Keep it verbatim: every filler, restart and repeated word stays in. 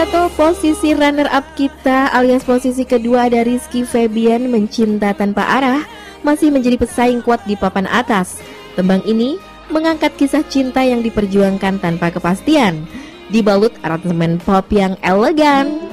Atau posisi runner-up kita alias posisi kedua ada Rizky Febian, Mencinta Tanpa Arah, masih menjadi pesaing kuat di papan atas. Tembang ini mengangkat kisah cinta yang diperjuangkan tanpa kepastian, dibalut aransemen pop yang elegan.